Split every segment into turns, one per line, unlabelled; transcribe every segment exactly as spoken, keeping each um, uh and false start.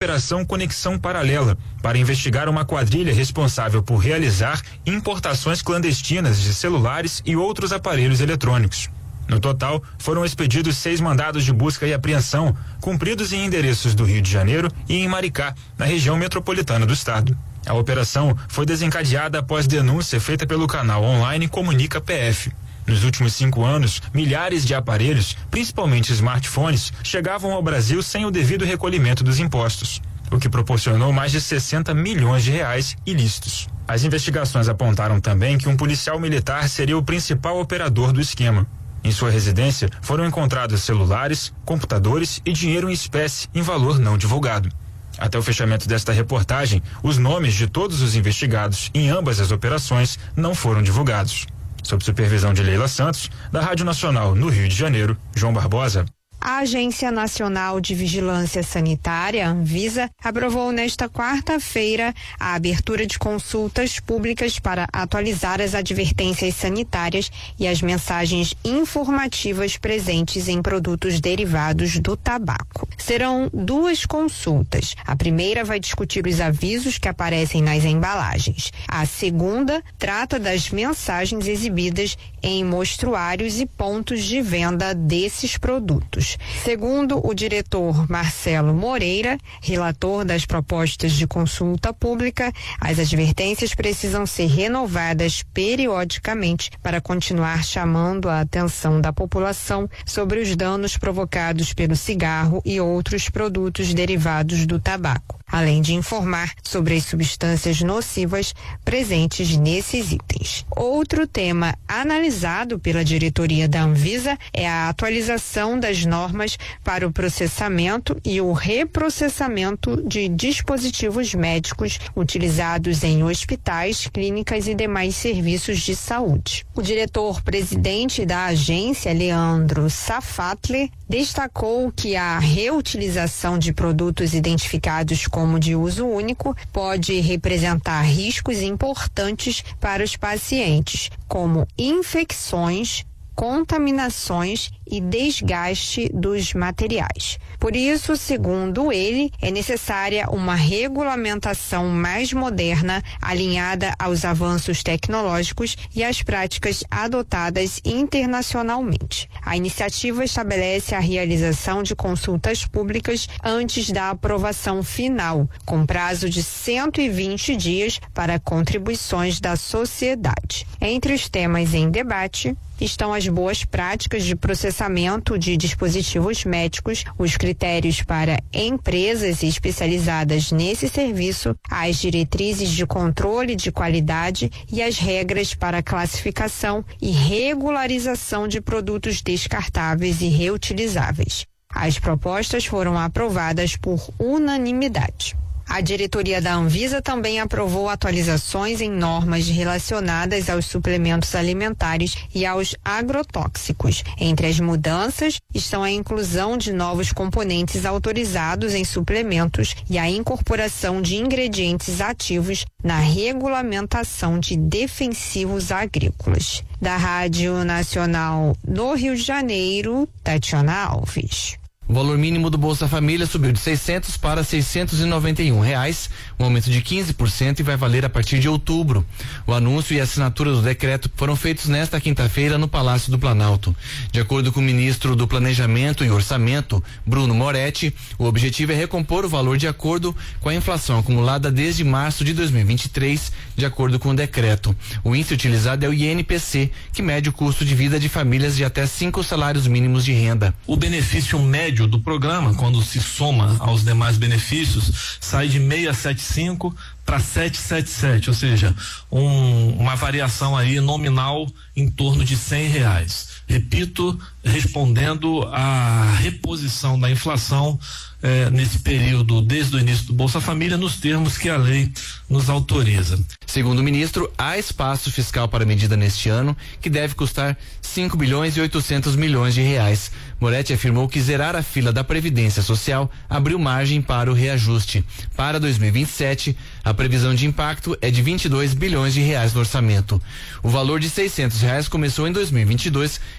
Operação Conexão Paralela, para investigar uma quadrilha responsável por realizar importações clandestinas de celulares e outros aparelhos eletrônicos. No total, foram expedidos seis mandados de busca e apreensão, cumpridos em endereços do Rio de Janeiro e em Maricá, na região metropolitana do estado. A operação foi desencadeada após denúncia feita pelo canal online Comunica P F. Nos últimos cinco anos, milhares de aparelhos, principalmente smartphones, chegavam ao Brasil sem o devido recolhimento dos impostos, o que proporcionou mais de sessenta milhões de reais ilícitos. As investigações apontaram também que um policial militar seria o principal operador do esquema. Em sua residência, foram encontrados celulares, computadores e dinheiro em espécie em valor não divulgado. Até o fechamento desta reportagem, os nomes de todos os investigados em ambas as operações não foram divulgados. Sob supervisão de Leila Santos, da Rádio Nacional no Rio de Janeiro, João Barbosa.
A Agência Nacional de Vigilância Sanitária, Anvisa, aprovou nesta quarta-feira a abertura de consultas públicas para atualizar as advertências sanitárias e as mensagens informativas presentes em produtos derivados do tabaco. Serão duas consultas. A primeira vai discutir os avisos que aparecem nas embalagens. A segunda trata das mensagens exibidas em mostruários e pontos de venda desses produtos. Segundo o diretor Marcelo Moreira, relator das propostas de consulta pública, as advertências precisam ser renovadas periodicamente para continuar chamando a atenção da população sobre os danos provocados pelo cigarro e outros produtos derivados do tabaco, além de informar sobre as substâncias nocivas presentes nesses itens. Outro tema analisado pela diretoria da Anvisa é a atualização das normas para o processamento e o reprocessamento de dispositivos médicos utilizados em hospitais, clínicas e demais serviços de saúde. O diretor-presidente da agência, Leandro Safatli, destacou que a reutilização de produtos identificados como de uso único pode representar riscos importantes para os pacientes, como infecções, contaminações e desgaste dos materiais. Por isso, segundo ele, é necessária uma regulamentação mais moderna, alinhada aos avanços tecnológicos e às práticas adotadas internacionalmente. A iniciativa estabelece a realização de consultas públicas antes da aprovação final, com prazo de cento e vinte dias para contribuições da sociedade. Entre os temas em debate estão as boas práticas de processamento de dispositivos médicos, os critérios para empresas especializadas nesse serviço, as diretrizes de controle de qualidade e as regras para classificação e regularização de produtos descartáveis e reutilizáveis. As propostas foram aprovadas por unanimidade. A diretoria da Anvisa também aprovou atualizações em normas relacionadas aos suplementos alimentares e aos agrotóxicos. Entre as mudanças estão a inclusão de novos componentes autorizados em suplementos e a incorporação de ingredientes ativos na regulamentação de defensivos agrícolas. Da Rádio Nacional no Rio de Janeiro, Tatiana Alves.
O valor mínimo do Bolsa Família subiu de seiscentos para seiscentos e noventa e um reais, um aumento de quinze por cento, e vai valer a partir de outubro. O anúncio e a assinatura do decreto foram feitos nesta quinta-feira no Palácio do Planalto. De acordo com o ministro do Planejamento e Orçamento, Bruno Moretti, o objetivo é recompor o valor de acordo com a inflação acumulada desde março de dois mil e vinte e três, de acordo com o decreto. O índice utilizado é o I N P C, que mede o custo de vida de famílias de até cinco salários mínimos de renda.
O benefício médio do programa, quando se soma aos demais benefícios, sai de seiscentos e setenta e cinco para setecentos e setenta e sete, ou seja, um, uma variação aí nominal em torno de cem reais. Repito, respondendo à reposição da inflação eh, nesse período, desde o início do Bolsa Família, nos termos que a lei nos autoriza.
Segundo o ministro, há espaço fiscal para a medida neste ano, que deve custar cinco bilhões e oitocentos milhões de reais. Moretti afirmou que zerar a fila da Previdência Social abriu margem para o reajuste. Para dois mil e vinte e sete, a previsão de impacto é de vinte e dois bilhões de reais no orçamento. O valor de seiscentos reais começou em dois mil e vinte e dois,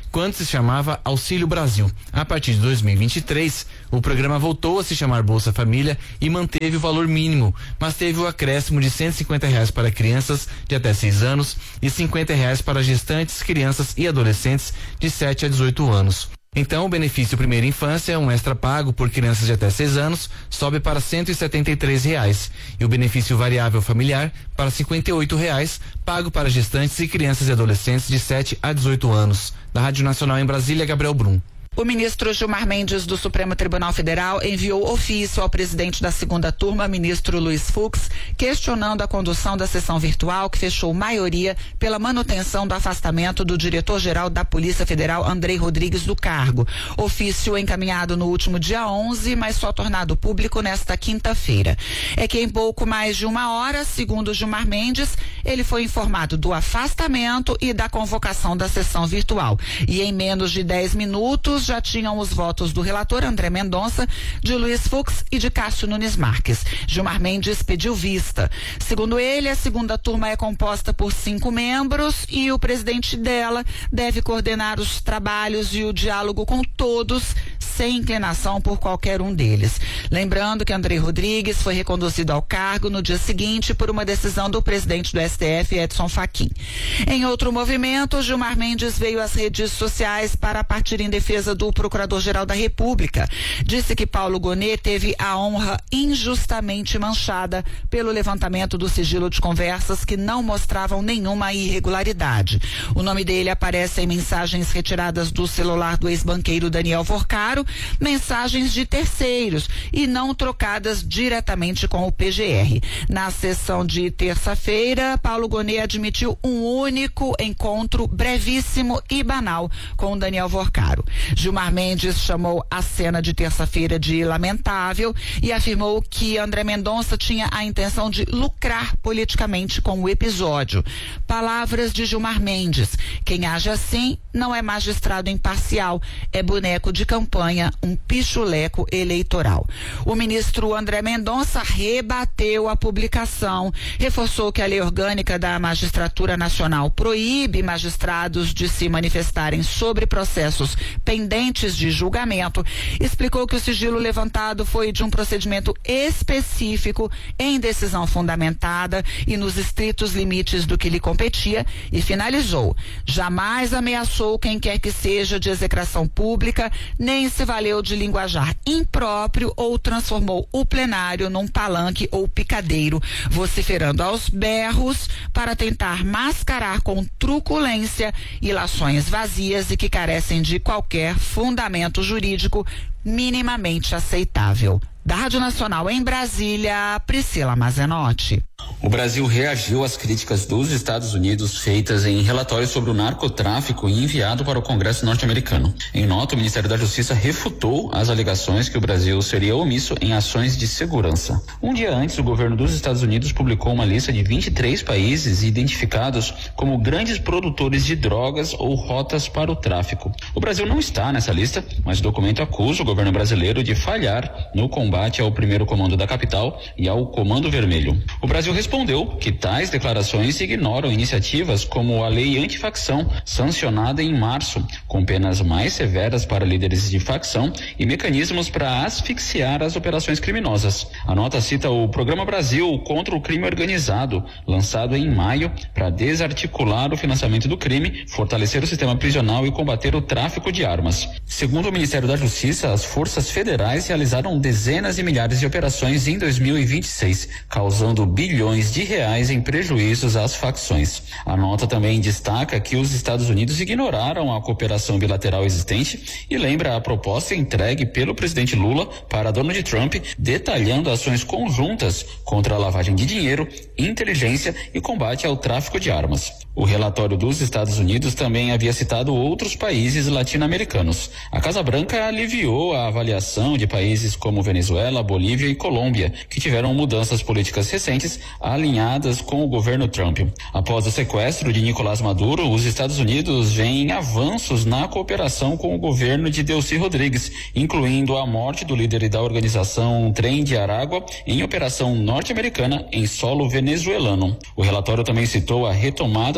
quando se chamava Auxílio Brasil. A partir de dois mil e vinte e três, o programa voltou a se chamar Bolsa Família e manteve o valor mínimo, mas teve o acréscimo de cento e cinquenta reais para crianças de até seis anos e cinquenta reais para gestantes, crianças e adolescentes de sete a dezoito anos. Então, o benefício Primeira Infância, um extra pago por crianças de até seis anos, sobe para cento e setenta e três reais. E o benefício variável familiar para cinquenta e oito reais, pago para gestantes e crianças e adolescentes de sete a dezoito anos. Da Rádio Nacional em Brasília, Gabriel Brum.
O ministro Gilmar Mendes do Supremo Tribunal Federal enviou ofício ao presidente da segunda turma, ministro Luiz Fux, questionando a condução da sessão virtual que fechou maioria pela manutenção do afastamento do diretor-geral da Polícia Federal, Andrei Rodrigues, do cargo. Ofício encaminhado no último dia onze, mas só tornado público nesta quinta-feira. É que em pouco mais de uma hora, segundo Gilmar Mendes, ele foi informado do afastamento e da convocação da sessão virtual. E em menos de dez minutos, já tinham os votos do relator André Mendonça, de Luiz Fux e de Cássio Nunes Marques. Gilmar Mendes pediu vista. Segundo ele, a segunda turma é composta por cinco membros e o presidente dela deve coordenar os trabalhos e o diálogo com todos, sem inclinação por qualquer um deles. Lembrando que Andrei Rodrigues foi reconduzido ao cargo no dia seguinte por uma decisão do presidente do S T F, Edson Fachin. Em outro movimento, Gilmar Mendes veio às redes sociais para partir em defesa do Procurador-Geral da República. Disse que Paulo Gonet teve a honra injustamente manchada pelo levantamento do sigilo de conversas que não mostravam nenhuma irregularidade. O nome dele aparece em mensagens retiradas do celular do ex-banqueiro Daniel Forcaro, mensagens de terceiros e não trocadas diretamente com o P G R. Na sessão de terça-feira, Paulo Gonet admitiu um único encontro brevíssimo e banal com Daniel Forcaro. Gilmar Mendes chamou a cena de terça-feira de lamentável e afirmou que André Mendonça tinha a intenção de lucrar politicamente com o episódio. Palavras de Gilmar Mendes: quem age assim não é magistrado imparcial, é boneco de campanha, um pichuleco eleitoral. O ministro André Mendonça rebateu a publicação, reforçou que a lei orgânica da Magistratura Nacional proíbe magistrados de se manifestarem sobre processos pendentes de julgamento, explicou que o sigilo levantado foi de um procedimento específico em decisão fundamentada e nos estritos limites do que lhe competia, e finalizou: jamais ameaçou quem quer que seja de execração pública, nem se valeu de linguajar impróprio ou transformou o plenário num palanque ou picadeiro, vociferando aos berros para tentar mascarar com truculência ilações vazias e que carecem de qualquer fundamento jurídico minimamente aceitável. Da Rádio Nacional em Brasília, Priscila Mazenotti.
O Brasil reagiu às críticas dos Estados Unidos feitas em relatório sobre o narcotráfico e enviado para o Congresso norte-americano. Em nota, o Ministério da Justiça refutou as alegações que o Brasil seria omisso em ações de segurança. Um dia antes, o governo dos Estados Unidos publicou uma lista de vinte e três países identificados como grandes produtores de drogas ou rotas para o tráfico. O Brasil não está nessa lista, mas o documento acusa o governo brasileiro de falhar no combate ao primeiro comando da capital e ao Comando Vermelho. O Brasil respondeu que tais declarações ignoram iniciativas como a Lei Antifacção, sancionada em março, com penas mais severas para líderes de facção e mecanismos para asfixiar as operações criminosas. A nota cita o Programa Brasil contra o Crime Organizado, lançado em maio para desarticular o financiamento do crime, fortalecer o sistema prisional e combater o tráfico de armas. Segundo o Ministério da Justiça, as forças federais realizaram dezenas de milhares de operações em dois mil e vinte e seis, causando bilhões de reais em prejuízos às facções. A nota também destaca que os Estados Unidos ignoraram a cooperação bilateral existente e lembra a proposta entregue pelo presidente Lula para Donald Trump, detalhando ações conjuntas contra a lavagem de dinheiro, inteligência e combate ao tráfico de armas. O relatório dos Estados Unidos também havia citado outros países latino-americanos. A Casa Branca aliviou a avaliação de países como Venezuela, Bolívia e Colômbia, que tiveram mudanças políticas recentes alinhadas com o governo Trump. Após o sequestro de Nicolás Maduro, os Estados Unidos veem avanços na cooperação com o governo de Delcy Rodrigues, incluindo a morte do líder da organização Trem de Aragua em operação norte-americana em solo venezuelano. O relatório também citou a retomada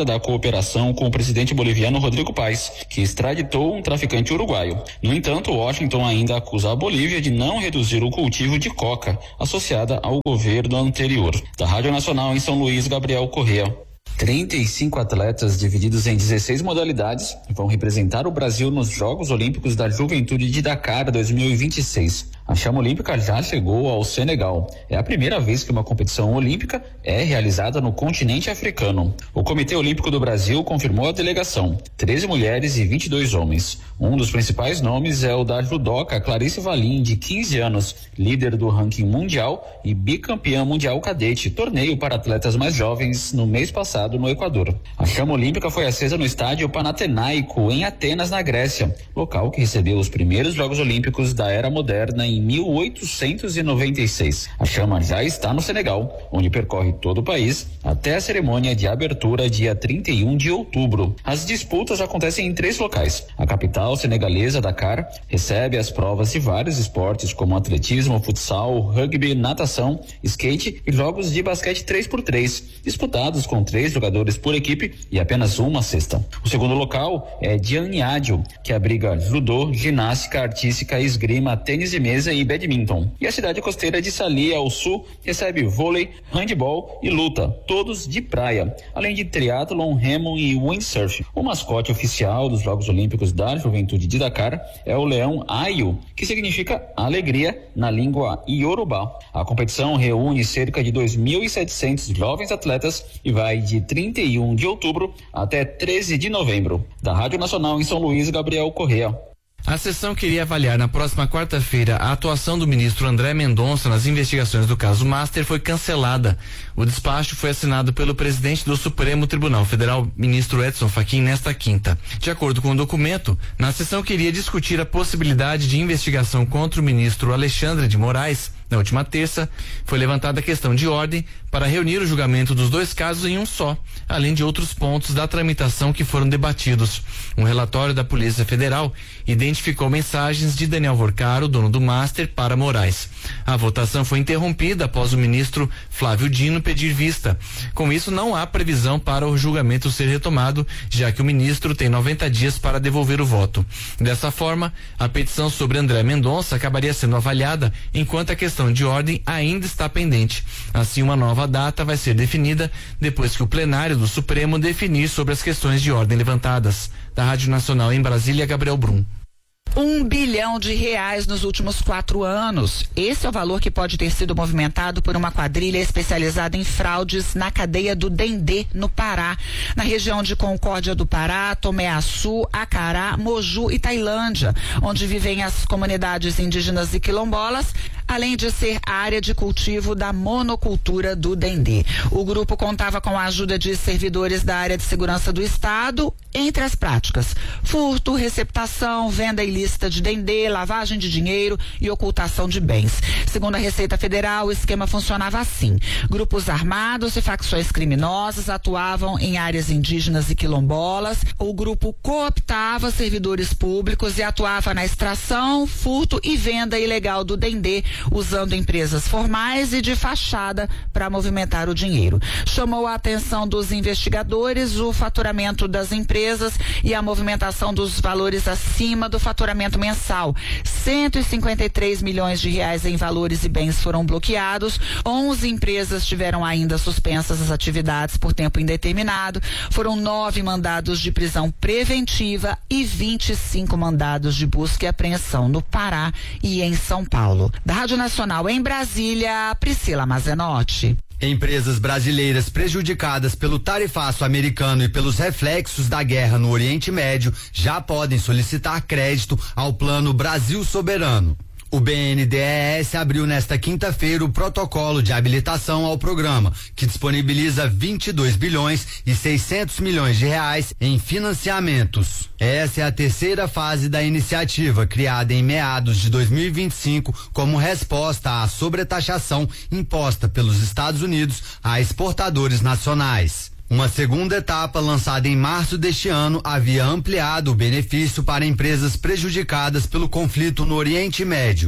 retomada da cooperação com o presidente boliviano Rodrigo Paes, que extraditou um traficante uruguaio. No entanto, Washington ainda acusa a Bolívia de não reduzir o cultivo de coca, associada ao governo anterior. Da Rádio Nacional em São Luís, Gabriel Correa. trinta e cinco atletas divididos em dezesseis modalidades vão representar o Brasil nos Jogos Olímpicos da Juventude de Dakar dois mil e vinte e seis. A chama olímpica já chegou ao Senegal. É a primeira vez que uma competição olímpica é realizada no continente africano. O Comitê Olímpico do Brasil confirmou a delegação, treze mulheres e vinte e dois homens. Um dos principais nomes é o da judoca Clarice Valim, de quinze anos, líder do ranking mundial e bicampeã mundial cadete, torneio para atletas mais jovens no mês passado no Equador. A chama olímpica foi acesa no estádio Panathinaiko, em Atenas, na Grécia, local que recebeu os primeiros Jogos Olímpicos da Era Moderna em mil oitocentos e noventa e seis. A chama já está no Senegal, onde percorre todo o país até a cerimônia de abertura dia trinta e um de outubro. As disputas acontecem em três locais. A capital senegalesa, Dakar, recebe as provas de vários esportes como atletismo, futsal, rugby, natação, skate e jogos de basquete três por três, disputados com três jogadores por equipe e apenas uma cesta. O segundo local é Diamniadio, que abriga judô, ginástica artística, esgrima, tênis de mesa e badminton. E a cidade costeira de Salih, ao sul, recebe vôlei, handebol e luta, todos de praia, além de triatlon, remo e windsurf. O mascote oficial dos Jogos Olímpicos da Juventude de Dakar é o leão Ayu, que significa alegria na língua iorubá. A competição reúne cerca de dois mil e setecentos jovens atletas e vai de trinta e um de outubro até treze de novembro. Da Rádio Nacional em São Luís, Gabriel Correa.
A sessão queria avaliar na próxima quarta-feira a atuação do ministro André Mendonça nas investigações do caso Master foi cancelada. O despacho foi assinado pelo presidente do Supremo Tribunal Federal, ministro Edson Fachin, nesta quinta. De acordo com o documento, na sessão queria discutir a possibilidade de investigação contra o ministro Alexandre de Moraes. Na última terça, foi levantada a questão de ordem para reunir o julgamento dos dois casos em um só, além de outros pontos da tramitação que foram debatidos. Um relatório da Polícia Federal identificou mensagens de Daniel Vorcaro, dono do Master, para Moraes. A votação foi interrompida após o ministro Flávio Dino pedir vista. Com isso, não há previsão para o julgamento ser retomado, já que o ministro tem noventa dias para devolver o voto. Dessa forma, a petição sobre André Mendonça acabaria sendo avaliada, enquanto a questão de ordem ainda está pendente. Assim, uma nova data vai ser definida depois que o plenário do Supremo definir sobre as questões de ordem levantadas. Da Rádio Nacional em Brasília, Gabriel Brum.
Um bilhão de reais nos últimos quatro anos. Esse é o valor que pode ter sido movimentado por uma quadrilha especializada em fraudes na cadeia do Dendê, no Pará. Na região de Concórdia do Pará, Tomé-Açu, Acará, Moju e Tailândia, onde vivem as comunidades indígenas e quilombolas, além de ser área de cultivo da monocultura do Dendê. O grupo contava com a ajuda de servidores da área de segurança do Estado, entre as práticas: furto, receptação, venda ilícita de Dendê, lavagem de dinheiro e ocultação de bens. Segundo a Receita Federal, o esquema funcionava assim: grupos armados e facções criminosas atuavam em áreas indígenas e quilombolas. O grupo cooptava servidores públicos e atuava na extração, furto e venda ilegal do Dendê, usando empresas formais e de fachada para movimentar o dinheiro. Chamou a atenção dos investigadores o faturamento das empresas e a movimentação dos valores acima do faturamento mensal. cento e cinquenta e três milhões de reais em valores e bens foram bloqueados. onze empresas tiveram ainda suspensas as atividades por tempo indeterminado. Foram nove mandados de prisão preventiva e vinte e cinco mandados de busca e apreensão no Pará e em São Paulo. Da Rádio Nacional em Brasília, Priscila Mazenotti.
Empresas brasileiras prejudicadas pelo tarifaço americano e pelos reflexos da guerra no Oriente Médio já podem solicitar crédito ao Plano Brasil Soberano. O B N D E S abriu nesta quinta-feira o protocolo de habilitação ao programa, que disponibiliza vinte e dois bilhões e seiscentos milhões de reais em financiamentos. Essa é a terceira fase da iniciativa, criada em meados de dois mil e vinte e cinco como resposta à sobretaxação imposta pelos Estados Unidos a exportadores nacionais. Uma segunda etapa, lançada em março deste ano, havia ampliado o benefício para empresas prejudicadas pelo conflito no Oriente Médio.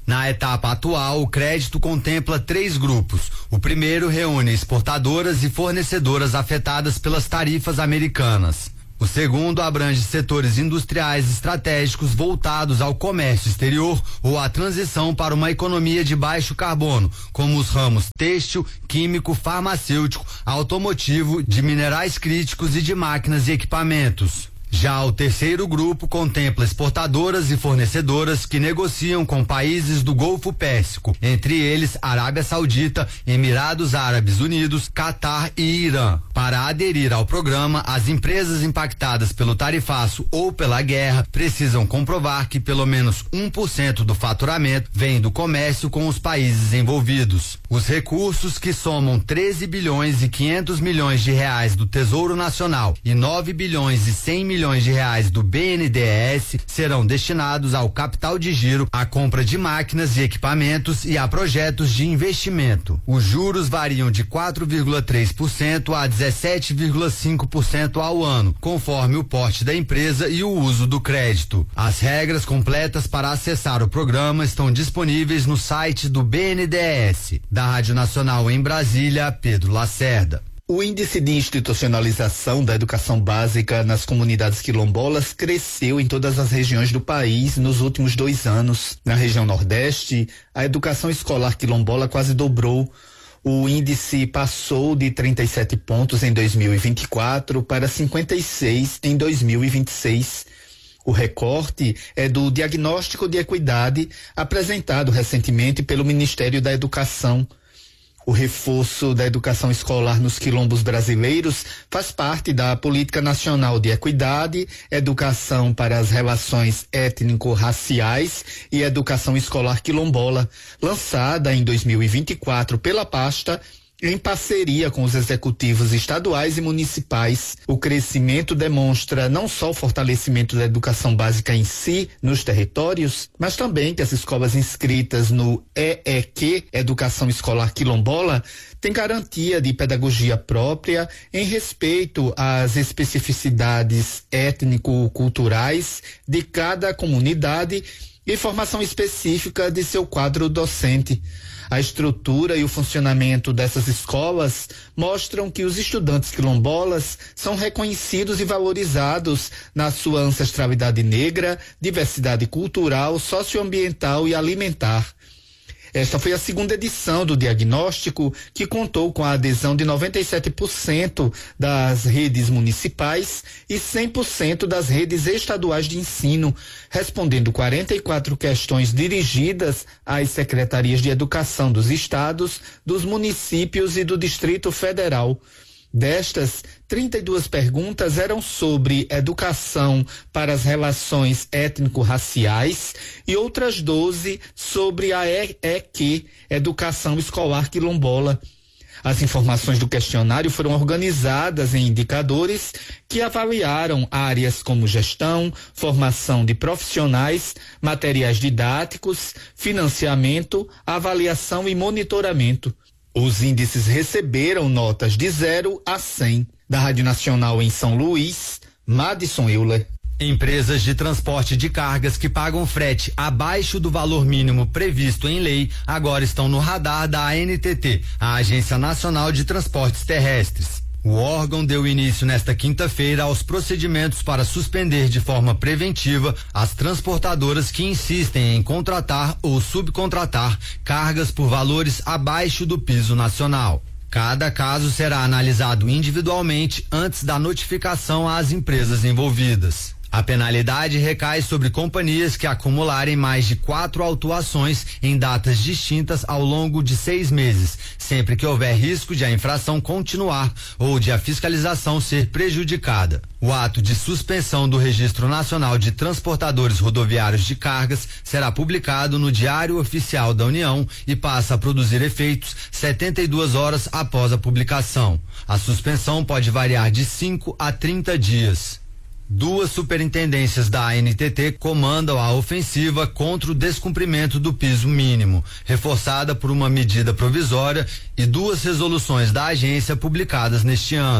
Na etapa atual, o crédito contempla três grupos. O primeiro reúne exportadoras e fornecedoras afetadas pelas tarifas americanas. O segundo abrange setores industriais estratégicos voltados ao comércio exterior ou à transição para uma economia de baixo carbono, como os ramos têxtil, químico, farmacêutico, automotivo, de minerais críticos e de máquinas e equipamentos. Já o terceiro grupo contempla exportadoras e fornecedoras que negociam com países do Golfo Pérsico, entre eles Arábia Saudita, Emirados Árabes Unidos, Catar e Irã. Para aderir ao programa, as empresas impactadas pelo tarifaço ou pela guerra precisam comprovar que pelo menos um por cento do faturamento vem do comércio com os países envolvidos. Os recursos, que somam treze bilhões e quinhentos milhões de reais do Tesouro Nacional e nove bilhões e cem milhões de reais do B N D E S, serão destinados ao capital de giro, à compra de máquinas e equipamentos e a projetos de investimento. Os juros variam de quatro vírgula três por cento a dezessete vírgula cinco por cento ao ano, conforme o porte da empresa e o uso do crédito. As regras completas para acessar o programa estão disponíveis no site do B N D E S. Da Rádio Nacional em Brasília, Pedro Lacerda.
O índice de institucionalização da educação básica nas comunidades quilombolas cresceu em todas as regiões do país nos últimos dois anos. Na região Nordeste, a educação escolar quilombola quase dobrou. O índice passou de trinta e sete pontos em dois mil e vinte e quatro para cinquenta e seis em dois mil e vinte e seis. O recorte é do diagnóstico de equidade apresentado recentemente pelo Ministério da Educação. O reforço da educação escolar nos quilombos brasileiros faz parte da Política Nacional de Equidade, Educação para as Relações Étnico-Raciais e Educação Escolar Quilombola, lançada em dois mil e vinte e quatro pela pasta, em parceria com os executivos estaduais e municipais. O crescimento demonstra não só o fortalecimento da educação básica em si, nos territórios, mas também que as escolas inscritas no E E Q, Educação Escolar Quilombola, têm garantia de pedagogia própria em respeito às especificidades étnico-culturais de cada comunidade e formação específica de seu quadro docente. A estrutura e o funcionamento dessas escolas mostram que os estudantes quilombolas são reconhecidos e valorizados na sua ancestralidade negra, diversidade cultural, socioambiental e alimentar. Esta foi a segunda edição do diagnóstico, que contou com a adesão de noventa e sete por cento das redes municipais e cem por cento das redes estaduais de ensino, respondendo quarenta e quatro questões dirigidas às secretarias de educação dos estados, dos municípios e do Distrito Federal. Destas, trinta e duas perguntas eram sobre educação para as relações étnico-raciais e outras doze sobre a E E Q, Educação Escolar Quilombola. As informações do questionário foram organizadas em indicadores que avaliaram áreas como gestão, formação de profissionais, materiais didáticos, financiamento, avaliação e monitoramento. Os índices receberam notas de zero a cem. Da Rádio Nacional em São Luís, Madison Euler.
Empresas de transporte de cargas que pagam frete abaixo do valor mínimo previsto em lei agora estão no radar da A N T T, a Agência Nacional de Transportes Terrestres. O órgão deu início nesta quinta-feira aos procedimentos para suspender de forma preventiva as transportadoras que insistem em contratar ou subcontratar cargas por valores abaixo do piso nacional. Cada caso será analisado individualmente antes da notificação às empresas envolvidas. A penalidade recai sobre companhias que acumularem mais de quatro autuações em datas distintas ao longo de seis meses, sempre que houver risco de a infração continuar ou de a fiscalização ser prejudicada. O ato de suspensão do Registro Nacional de Transportadores Rodoviários de Cargas será publicado no Diário Oficial da União e passa a produzir efeitos setenta e duas horas após a publicação. A suspensão pode variar de cinco a trinta dias. Duas superintendências da A N T T comandam a ofensiva contra o descumprimento do piso mínimo, reforçada por uma medida provisória e duas resoluções da agência publicadas neste ano.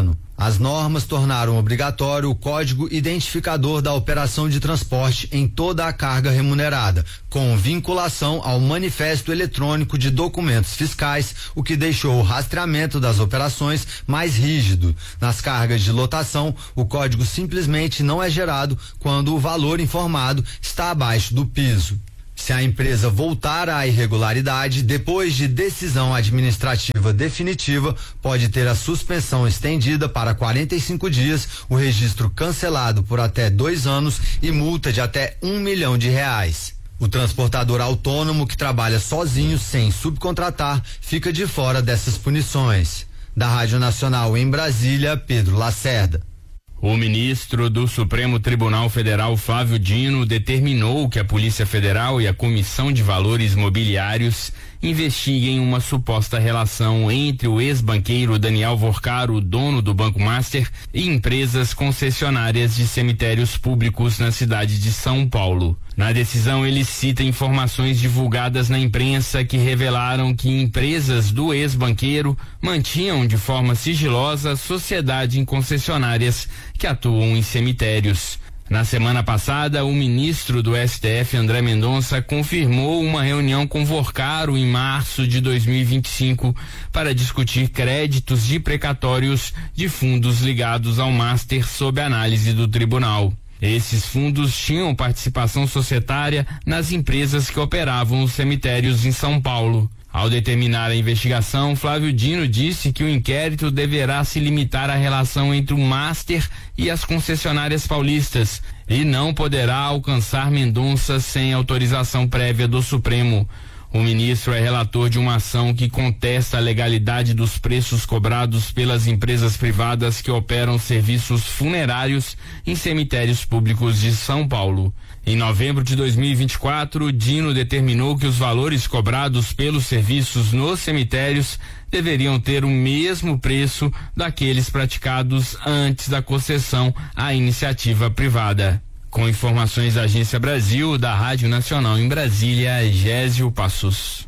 As normas tornaram obrigatório o código identificador da operação de transporte em toda a carga remunerada, com vinculação ao manifesto eletrônico de documentos fiscais, o que deixou o rastreamento das operações mais rígido. Nas cargas de lotação, o código simplesmente não é gerado quando o valor informado está abaixo do piso. Se a empresa voltar à irregularidade, depois de decisão administrativa definitiva, pode ter a suspensão estendida para quarenta e cinco dias, o registro cancelado por até dois anos e multa de até um milhão de reais. O transportador autônomo que trabalha sozinho, sem subcontratar, fica de fora dessas punições. Da Rádio Nacional em Brasília, Pedro Lacerda.
O ministro do Supremo Tribunal Federal, Flávio Dino, determinou que a Polícia Federal e a Comissão de Valores Mobiliários investiguem uma suposta relação entre o ex-banqueiro Daniel Vorcaro, dono do Banco Master, e empresas concessionárias de cemitérios públicos na cidade de São Paulo. Na decisão, ele cita informações divulgadas na imprensa que revelaram que empresas do ex-banqueiro mantinham de forma sigilosa sociedade em concessionárias que atuam em cemitérios. Na semana passada, o ministro do S T F, André Mendonça, confirmou uma reunião com Vorcaro em março de dois mil e vinte e cinco para discutir créditos de precatórios de fundos ligados ao Master sob análise do tribunal. Esses fundos tinham participação societária nas empresas que operavam os cemitérios em São Paulo. Ao determinar a investigação, Flávio Dino disse que o inquérito deverá se limitar à relação entre o Master e as concessionárias paulistas e não poderá alcançar Mendonça sem autorização prévia do Supremo. O ministro é relator de uma ação que contesta a legalidade dos preços cobrados pelas empresas privadas que operam serviços funerários em cemitérios públicos de São Paulo. Em novembro de dois mil e vinte e quatro, Dino determinou que os valores cobrados pelos serviços nos cemitérios deveriam ter o mesmo preço daqueles praticados antes da concessão à iniciativa privada. Com informações da Agência Brasil, da Rádio Nacional em Brasília, Gésio Passos.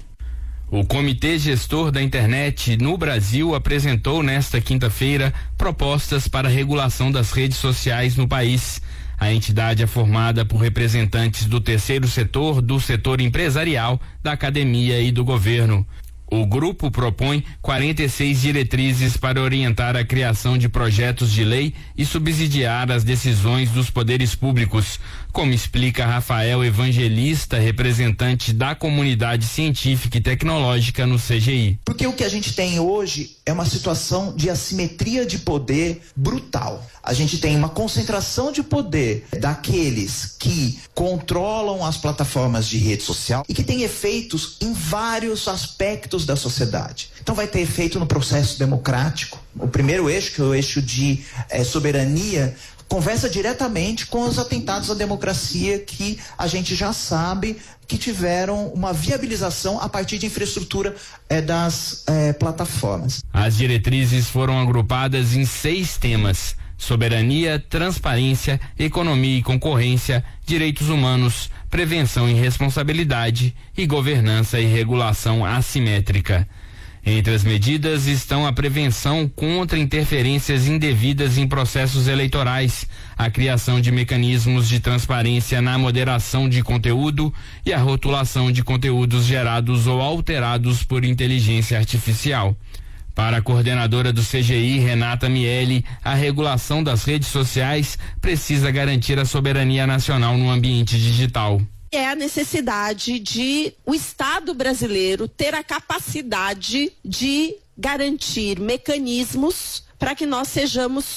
O Comitê Gestor da Internet no Brasil apresentou nesta quinta-feira propostas para a regulação das redes sociais no país. A entidade é formada por representantes do terceiro setor, do setor empresarial, da academia e do governo. O grupo propõe quarenta e seis diretrizes para orientar a criação de projetos de lei e subsidiar as decisões dos poderes públicos, como explica Rafael Evangelista, representante da comunidade científica e tecnológica no C G I.
Porque o que a gente tem hoje é uma situação de assimetria de poder brutal. A gente tem uma concentração de poder daqueles que controlam as plataformas de rede social e que tem efeitos em vários aspectos da sociedade. Então vai ter efeito no processo democrático. O primeiro eixo, que é o eixo de eh, soberania, conversa diretamente com os atentados à democracia que a gente já sabe que tiveram uma viabilização a partir de infraestrutura eh, das eh, plataformas.
As diretrizes foram agrupadas em seis temas: soberania, transparência, economia e concorrência, direitos humanos, prevenção e responsabilidade e governança e regulação assimétrica. Entre as medidas estão a prevenção contra interferências indevidas em processos eleitorais, a criação de mecanismos de transparência na moderação de conteúdo e a rotulação de conteúdos gerados ou alterados por inteligência artificial. Para a coordenadora do C G I, Renata Miele, a regulação das redes sociais precisa garantir a soberania nacional no ambiente digital.
É a necessidade de o Estado brasileiro ter a capacidade de garantir mecanismos para que nós sejamos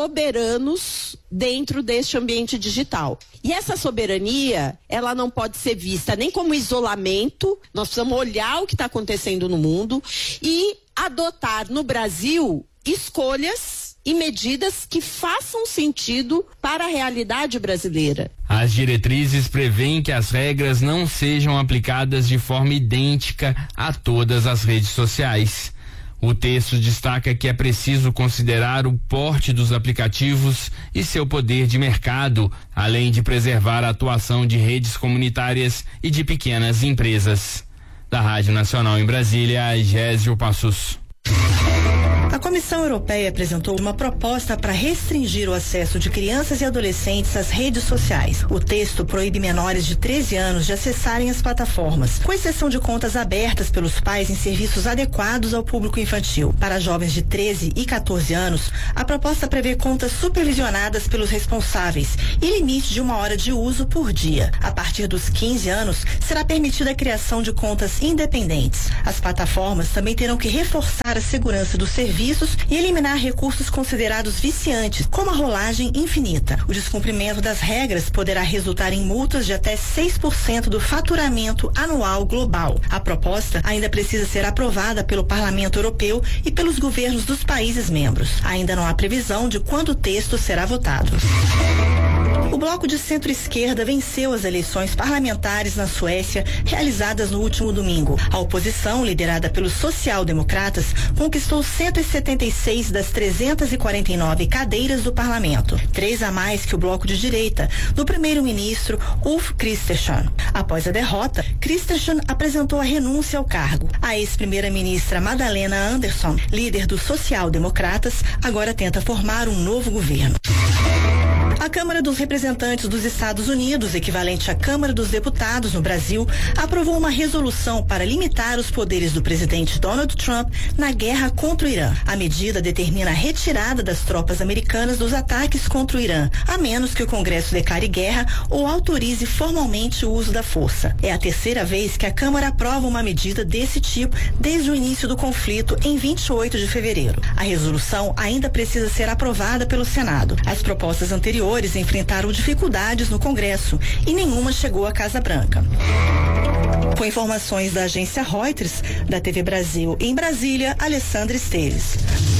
soberanos dentro deste ambiente digital. E essa soberania, ela não pode ser vista nem como isolamento, nós precisamos olhar o que está acontecendo no mundo e adotar no Brasil escolhas e medidas que façam sentido para a realidade brasileira.
As diretrizes prevêem que as regras não sejam aplicadas de forma idêntica a todas as redes sociais. O texto destaca que é preciso considerar o porte dos aplicativos e seu poder de mercado, além de preservar a atuação de redes comunitárias e de pequenas empresas. Da Rádio Nacional em Brasília, Gésio Passos.
A
Comissão Europeia apresentou uma proposta para restringir o acesso de crianças e adolescentes às redes sociais. O texto proíbe menores de treze anos de acessarem as plataformas, com exceção de contas abertas pelos pais em serviços adequados ao público infantil. Para jovens de treze e quatorze anos, a proposta prevê contas supervisionadas pelos responsáveis e limite de uma hora de uso por dia. A partir dos quinze anos, será permitida a criação de contas independentes. As plataformas também terão que reforçar a segurança dos serviços e eliminar recursos considerados viciantes, como a rolagem infinita. O descumprimento das regras poderá resultar em multas de até seis por cento do faturamento anual global. A proposta ainda precisa ser aprovada pelo Parlamento Europeu e pelos governos dos países membros. Ainda não há previsão de quando o texto será votado. O bloco de centro-esquerda venceu as eleições parlamentares na Suécia, realizadas no último domingo. A oposição, liderada pelos social-democratas, conquistou cento e setenta e seis das trezentas e quarenta e nove cadeiras do parlamento, três a mais que o bloco de direita, do primeiro-ministro Ulf Kristersson. Após a derrota, Kristersson apresentou a renúncia ao cargo. A ex-primeira-ministra Madalena Andersson, líder dos social-democratas, agora tenta formar um novo governo. A Câmara dos Representantes dos Estados Unidos, equivalente à Câmara dos Deputados no Brasil, aprovou uma resolução para limitar os poderes do presidente Donald Trump na guerra contra o Irã. A medida determina a retirada das tropas americanas dos ataques contra o Irã, a menos que o Congresso declare guerra ou autorize formalmente o uso da força. É a terceira vez que a Câmara aprova uma medida desse tipo desde o início do conflito, em vinte e oito de fevereiro. A resolução ainda precisa ser aprovada pelo Senado. As propostas anteriores enfrentaram dificuldades no Congresso e nenhuma chegou à Casa Branca. Com informações da agência Reuters, da T V Brasil em Brasília, Alessandra Esteves.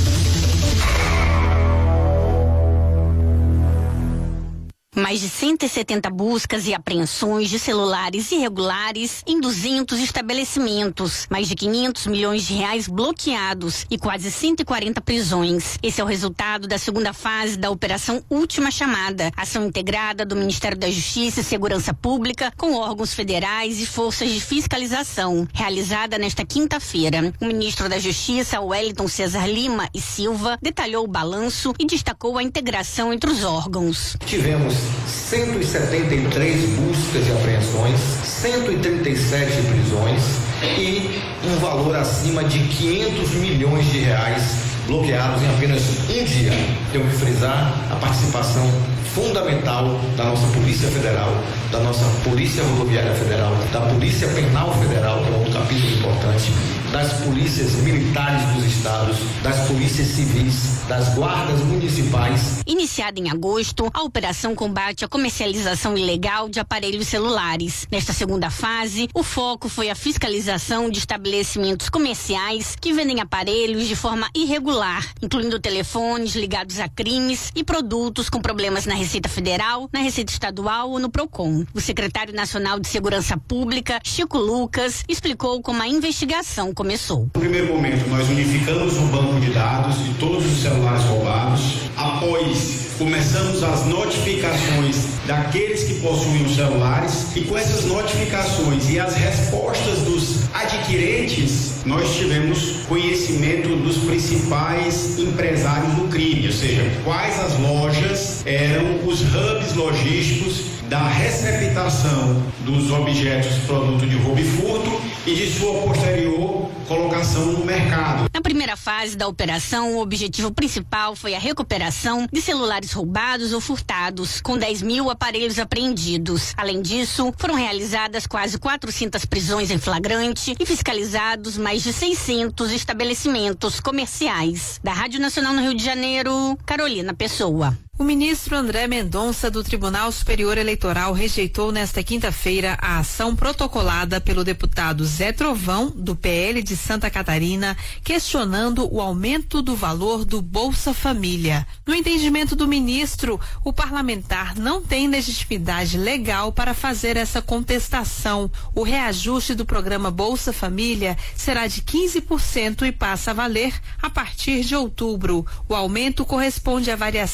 Mais de cento e setenta buscas e apreensões de celulares irregulares em duzentos estabelecimentos, mais de quinhentos milhões de reais bloqueados e quase cento e quarenta prisões. Esse é o resultado da segunda fase da Operação Última Chamada, ação integrada do Ministério da Justiça e Segurança Pública com órgãos federais e forças de fiscalização, realizada nesta quinta-feira. O ministro da Justiça, Wellington Cesar Lima e Silva, detalhou o balanço e destacou a integração entre os órgãos.
Tivemos cento e setenta e três buscas e apreensões, cento e trinta e sete prisões e um valor acima de quinhentos milhões de reais bloqueados em apenas um dia. Tenho que frisar a participação fundamental da nossa Polícia Federal, da nossa Polícia Rodoviária Federal, da Polícia Penal Federal, que é outro capítulo importante, das polícias militares dos estados, das polícias civis, das guardas municipais.
Iniciada em agosto, a operação combate a comercialização ilegal de aparelhos celulares. Nesta segunda fase, o foco foi a fiscalização de estabelecimentos comerciais que vendem aparelhos de forma irregular, incluindo telefones ligados a crimes e produtos com problemas na Receita Federal, na Receita Estadual ou no PROCON. O secretário nacional de Segurança Pública, Chico Lucas, explicou como a investigação começou.
No primeiro momento, nós unificamos o banco de dados de todos os celulares roubados. Após, começamos as notificações daqueles que possuem os celulares, e com essas notificações e as respostas dos adquirentes, nós tivemos conhecimento dos principais empresários do crime, ou seja, quais as lojas eram os hubs logísticos da receptação dos objetos produto de roubo e furto e de sua posterior colocação no mercado.
Na primeira fase da operação, o objetivo principal foi a recuperação de celulares roubados ou furtados, com dez mil aparelhos apreendidos. Além disso, foram realizadas quase quatrocentas prisões em flagrante e fiscalizados mais de seiscentos estabelecimentos comerciais. Da Rádio Nacional no Rio de Janeiro, Carolina Pessoa.
O ministro André Mendonça, do Tribunal Superior Eleitoral, rejeitou nesta quinta-feira a ação protocolada pelo deputado Zé Trovão, do P L de Santa Catarina, questionando o aumento do valor do Bolsa Família. No entendimento do ministro, o parlamentar não tem legitimidade legal para fazer essa contestação. O reajuste do programa Bolsa Família será de quinze por cento e passa a valer a partir de outubro. O aumento corresponde à variação inflacionária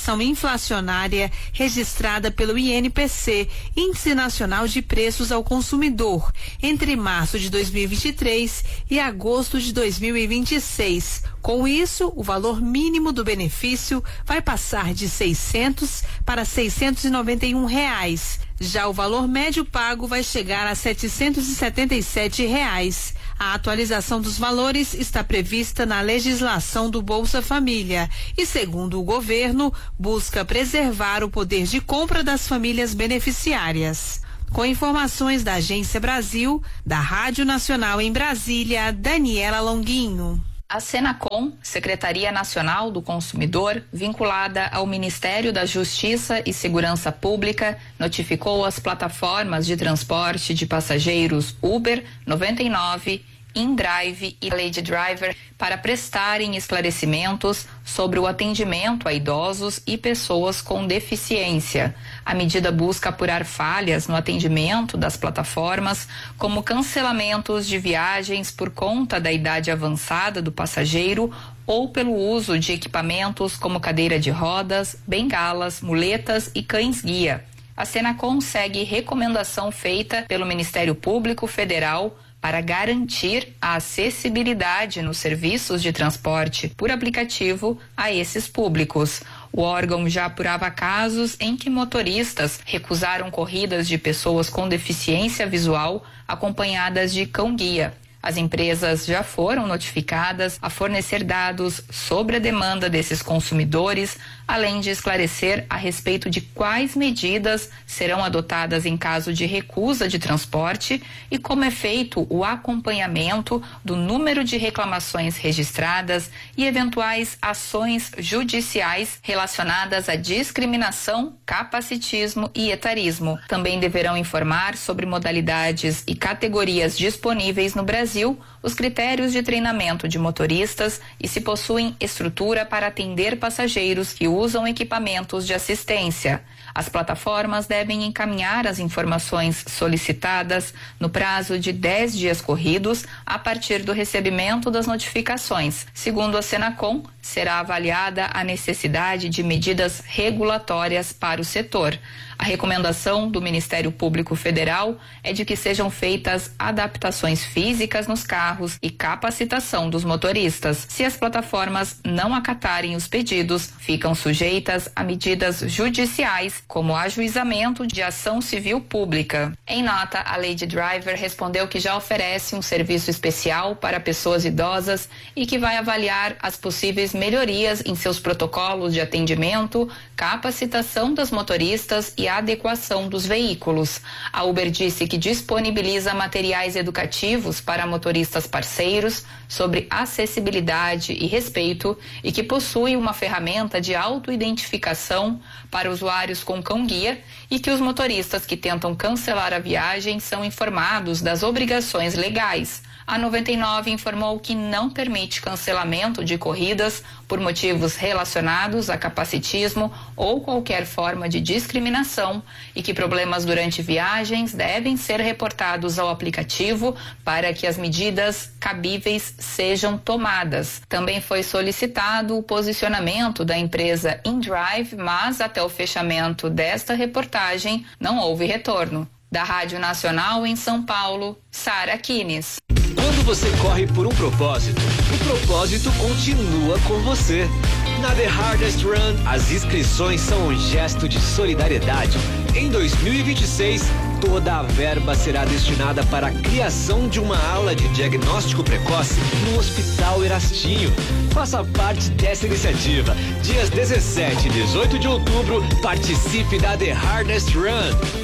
inflacionária registrada pelo I N P C, Índice Nacional de Preços ao Consumidor, entre março de dois mil e vinte e três e agosto de dois mil e vinte e seis. Com isso, o valor mínimo do benefício vai passar de seiscentos para seiscentos e noventa e um reais. Já o valor médio pago vai chegar a setecentos e setenta e sete reais. A atualização dos valores está prevista na legislação do Bolsa Família e, segundo o governo, busca preservar o poder de compra das famílias beneficiárias. Com informações da Agência Brasil, da Rádio Nacional em Brasília, Daniela Longuinho.
A Senacom, Secretaria Nacional do Consumidor, vinculada ao Ministério da Justiça e Segurança Pública, notificou as plataformas de transporte de passageiros Uber, noventa e nove, InDrive e Lady Driver para prestarem esclarecimentos sobre o atendimento a idosos e pessoas com deficiência. A medida busca apurar falhas no atendimento das plataformas, como cancelamentos de viagens por conta da idade avançada do passageiro ou pelo uso de equipamentos como cadeira de rodas, bengalas, muletas e cães-guia. A Senacom segue recomendação feita pelo Ministério Público Federal para garantir a acessibilidade nos serviços de transporte por aplicativo a esses públicos. O órgão já apurava casos em que motoristas recusaram corridas de pessoas com deficiência visual acompanhadas de cão-guia. As empresas já foram notificadas a fornecer dados sobre a demanda desses consumidores, além de esclarecer a respeito de quais medidas serão adotadas em caso de recusa de transporte e como é feito o acompanhamento do número de reclamações registradas e eventuais ações judiciais relacionadas à discriminação, capacitismo e etarismo. Também deverão informar sobre modalidades e categorias disponíveis no Brasil, os critérios de treinamento de motoristas e se possuem estrutura para atender passageiros que usam equipamentos de assistência. As plataformas devem encaminhar as informações solicitadas no prazo de dez dias corridos a partir do recebimento das notificações. Segundo a Senacom, será avaliada a necessidade de medidas regulatórias para o setor. A recomendação do Ministério Público Federal é de que sejam feitas adaptações físicas nos carros e capacitação dos motoristas. Se as plataformas não acatarem os pedidos, ficam sujeitas a medidas judiciais, como ajuizamento de ação civil pública. Em nota, a Lady Driver respondeu que já oferece um serviço especial para pessoas idosas e que vai avaliar as possíveis melhorias em seus protocolos de atendimento, capacitação das motoristas e adequação dos veículos. A Uber disse que disponibiliza materiais educativos para motoristas parceiros sobre acessibilidade e respeito e que possui uma ferramenta de autoidentificação para usuários com cão-guia e que os motoristas que tentam cancelar a viagem são informados das obrigações legais. A noventa e nove informou que não permite cancelamento de corridas por motivos relacionados a capacitismo ou qualquer forma de discriminação e que problemas durante viagens devem ser reportados ao aplicativo para que as medidas cabíveis sejam tomadas. Também foi solicitado o posicionamento da empresa InDrive, mas até o fechamento desta reportagem não houve retorno. Da Rádio Nacional em São Paulo, Sara Kines.
Quando você corre por um propósito, o propósito continua com você. Na The Hardest Run, as inscrições são um gesto de solidariedade. Em dois mil e vinte e seis, toda a verba será destinada para a criação de uma aula de diagnóstico precoce no Hospital Erastinho. Faça parte dessa iniciativa. Dias dezessete e dezoito de outubro, participe da The Hardest Run.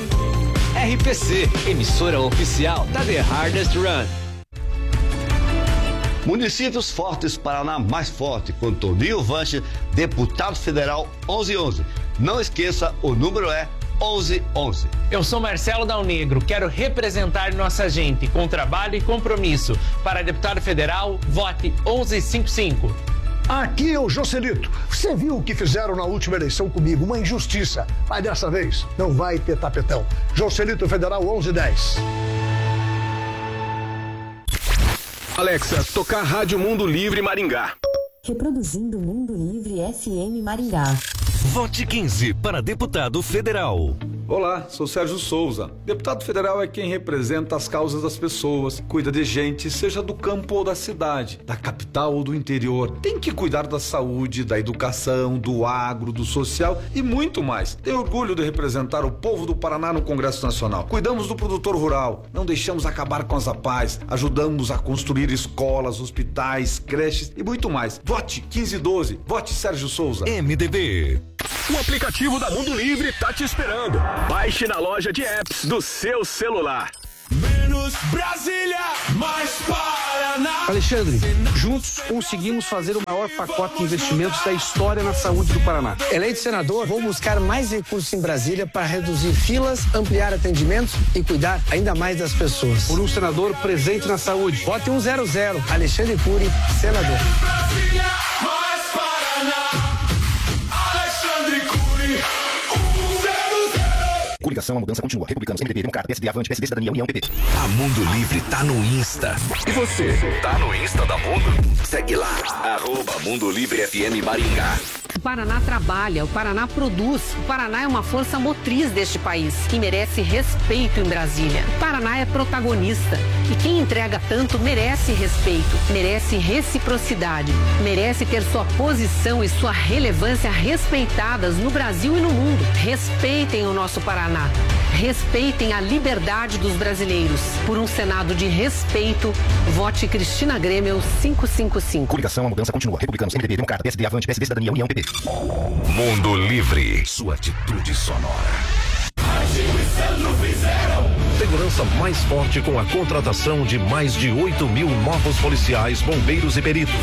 R P C, emissora oficial da The Hardest Run.
Municípios Fortes, Paraná mais forte, com Toninho Vanche, deputado federal onze onze. Não esqueça, o número é onze onze.
Eu sou Marcelo Dal Negro, quero representar nossa gente com trabalho e compromisso. Para deputado federal, vote onze cinquenta e cinco.
Aqui é o Joselito. Você viu o que fizeram na última eleição comigo? Uma injustiça. Mas dessa vez não vai ter tapetão. Joselito Federal onze dez.
Alexa, tocar Rádio Mundo Livre Maringá.
Reproduzindo Mundo Livre F M Maringá.
Vote quinze para deputado federal.
Olá, sou Sérgio Souza. Deputado federal é quem representa as causas das pessoas, cuida de gente, seja do campo ou da cidade, da capital ou do interior. Tem que cuidar da saúde, da educação, do agro, do social e muito mais. Tenho orgulho de representar o povo do Paraná no Congresso Nacional. Cuidamos do produtor rural, não deixamos acabar com as APAES, ajudamos a construir escolas, hospitais, creches e muito mais. Vote quinze doze, vote Sérgio Souza.
M D B.
O aplicativo da Mundo Livre tá te esperando. Baixe na loja de apps do seu celular.
Menos Brasília, mais Paraná.
Alexandre, juntos conseguimos fazer o maior pacote de investimentos da história na saúde do Paraná. Eleito senador, vou buscar mais recursos em Brasília para reduzir filas, ampliar atendimentos e cuidar ainda mais das pessoas. Por um senador presente na saúde. Vote um zero zero. Alexandre Cury, senador.
Brasília, mais Paraná. Alexandre Cury.
Coligação, a mudança continua. Republicanos, M D B, Democrata, P S D, Avante, P S D, Cidadania, União, P P.
A Mundo Livre tá no Insta.
E você, tá no Insta da Mundo?
Segue lá, arroba Mundo Livre F M Maringá.
O Paraná trabalha, o Paraná produz. O Paraná é uma força motriz deste país, que merece respeito em Brasília. O Paraná é protagonista e quem entrega tanto merece respeito, merece reciprocidade, merece ter sua posição e sua relevância respeitadas no Brasil e no mundo. Respeitem o nosso Paraná. Respeitem a liberdade dos brasileiros. Por um Senado de respeito, vote Cristina Grêmio quinhentos e cinquenta e cinco.
Coligação, a mudança continua. Republicanos, M D B, Democrata, P S D, Avante, P S D, Cidadania, União, P P.
Mundo Livre. Sua atitude sonora.
Segurança mais forte com a contratação de mais de oito mil novos policiais, bombeiros e peritos.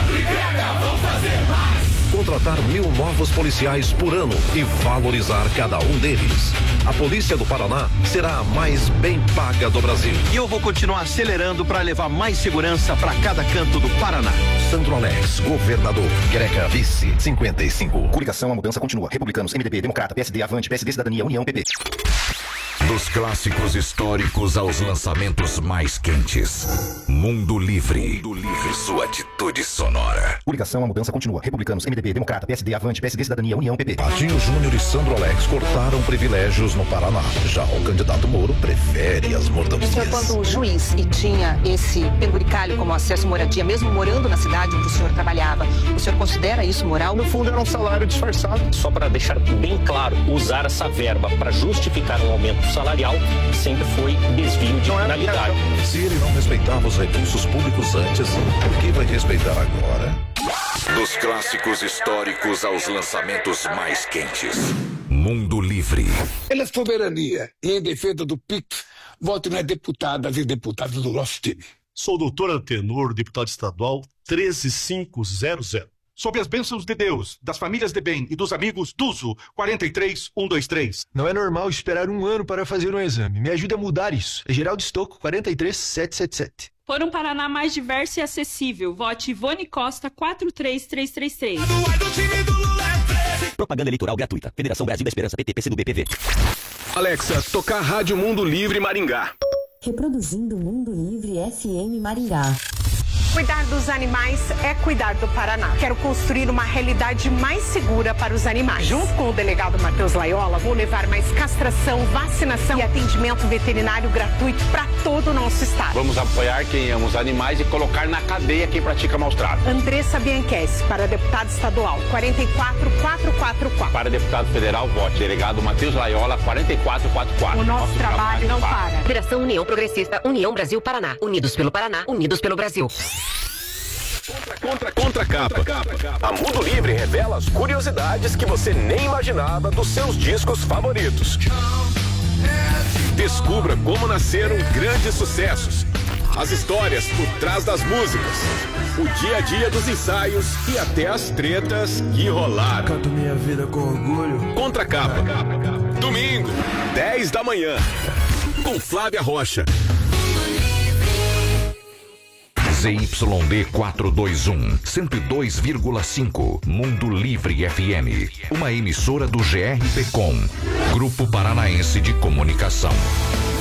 Contratar mil novos policiais por ano e valorizar cada um deles. A Polícia do Paraná será a mais bem paga do Brasil.
E eu vou continuar acelerando para levar mais segurança para cada canto do Paraná.
Sandro Alex, governador.
Greca, vice, cinquenta e cinco. Coligação, a mudança continua. Republicanos, M D B, Democrata, P S D, Avante, P S D, Cidadania, União, P P.
Dos clássicos históricos aos lançamentos mais quentes. Mundo Livre. Mundo Livre. Sua atitude sonora.
Coligação, a mudança continua. Republicanos, M D B, Democrata, P S D, Avante, P S D, Cidadania, União, P P.
Patinho Júnior e Sandro Alex cortaram privilégios no Paraná. Já o candidato Moro prefere as mordomias.
Quando o juiz e tinha esse penduricalho como acesso à moradia, mesmo morando na cidade onde o senhor trabalhava, o senhor considera isso moral?
No fundo era um salário disfarçado.
Só para deixar bem claro, usar essa verba para justificar um aumento salarial sempre foi desvio de finalidade.
Se ele não respeitava os recursos públicos antes, por que vai respeitar agora?
Dos clássicos históricos aos lançamentos mais quentes. Mundo Livre.
Pela soberania e em defesa do P I C, vote nas deputadas e deputados do nosso time.
Sou o doutor Antenor, deputado estadual treze mil quinhentos. Sob as bênçãos de Deus, das famílias de bem e dos amigos, Tuzo, quarenta e três mil cento e vinte e três.
Não é normal esperar um ano para fazer um exame. Me ajude a mudar isso. É Geraldo Estocco, quarenta e três mil setecentos e setenta e sete.
Por um Paraná mais diverso e acessível, vote Ivone Costa, quatro três três três três.
Propaganda eleitoral gratuita. Federação Brasil da Esperança, P T, P C do B, P V.
Alexa, tocar Rádio Mundo Livre Maringá.
Reproduzindo Mundo Livre F M Maringá.
Cuidar dos animais é cuidar do Paraná. Quero construir uma realidade mais segura para os animais. Junto com o delegado Matheus Laiola, vou levar mais castração, vacinação e atendimento veterinário gratuito para todo o nosso estado.
Vamos apoiar quem ama os animais e colocar na cadeia quem pratica maus tratos.
Andressa Bianchessi, para deputado estadual, quarenta e quatro mil quatrocentos e quarenta e quatro.
Para deputado federal, vote delegado Matheus Laiola, quarenta e quatro mil quatrocentos e quarenta e quatro.
O nosso, nosso trabalho, trabalho não para. para.
Federação União Progressista, União Brasil Paraná. Unidos pelo Paraná, unidos pelo Brasil.
Contra, contra capa. A Mundo Livre revela as curiosidades que você nem imaginava dos seus discos favoritos. Descubra como nasceram grandes sucessos, as histórias por trás das músicas, o dia a dia dos ensaios e até as tretas que rolaram.
Canto minha vida com orgulho.
Contra capa. Domingo, dez da manhã, com Flávia Rocha.
Z Y D quatrocentos e vinte e um, cento e dois vírgula cinco, Mundo Livre F M. Uma emissora do G R P Com, Grupo Paranaense de Comunicação.